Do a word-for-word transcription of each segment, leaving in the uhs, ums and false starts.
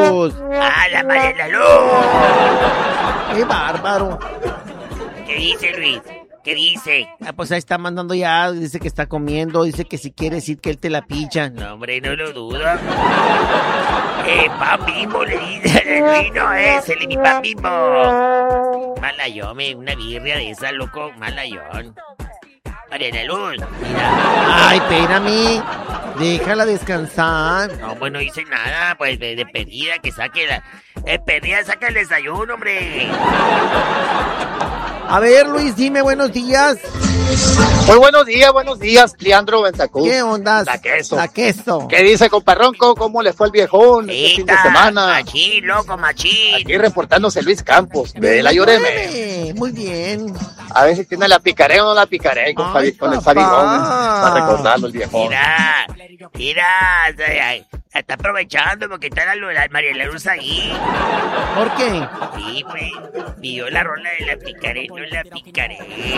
Luz. ¡Ah, la María de la Luz! ¡Qué bárbaro! ¿Qué dice, Luis? ¿Qué dice? Ah, pues ahí está mandando ya, dice que está comiendo, dice que si quieres ir que él te la picha. No, hombre, no lo dudo. Eh, pan Bimbo le dice, Luis no es, el mi pan Bimbo. Malayón, me, una birria de esa, loco, malayón. María de la Luz, mira. Ay, espérame, déjala descansar. No, pues no hice nada, pues de, de pedida, que saque la... De pedida, saca el desayuno, hombre. A ver, Luis, dime buenos días. Muy buenos días, buenos días, Leandro Benzacuz. ¿Qué onda? La queso. La queso. ¿Qué dice, comparronco? ¿Cómo le fue el viejón este fin de semana? Machín, loco, machín. Aquí reportándose Luis Campos, de la Lloreme. Muy bien. A ver si tiene la picaré o no la picaré con, Fabi, con el Fabi Gómez, para recordarlo el viejón. Mira, mira, está aprovechando porque está la, la María de la Luz ahí. ¿Por qué? Sí, pues, pidió la rola de la picaré, no la picaré.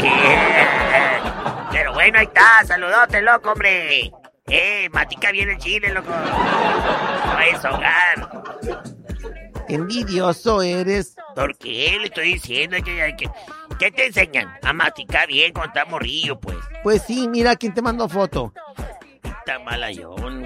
Pero bueno, ahí está, saludote, loco, hombre. Eh, matica bien el chile, loco. No va a deshogar. Envidioso eres. ¿Por qué? Le estoy diciendo que, que, que te enseñan a masticar bien cuando estás morrillo, pues. Pues sí, mira quién te mandó foto. Está malayón.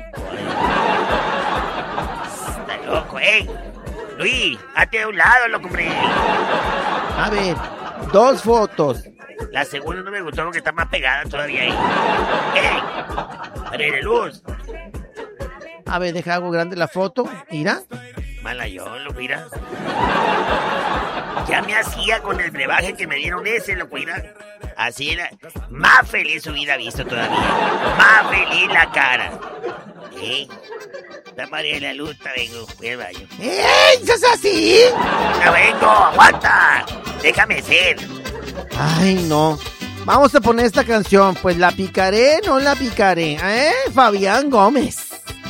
Está loco, eh. Luis, hazte de un lado, loco, hombre. A ver, dos fotos. La segunda no me gustó porque está más pegada todavía ahí. ¡Ey! María de Luz. A ver, deja algo grande la foto. Mira. Malayón, lo mira. Ya me hacía con el brebaje que me dieron ese, lo mira. Así era. Más feliz hubiera visto todavía. Más feliz la cara. ¿Eh? La María de la Luz, está vengo. Voy al baño. ¡Ey! ¿Eso es así? ¡No vengo! ¡Aguanta! Déjame ser. Ay, no. Vamos a poner esta canción. Pues la picaré, no la picaré. ¿Eh? Fabián Gómez.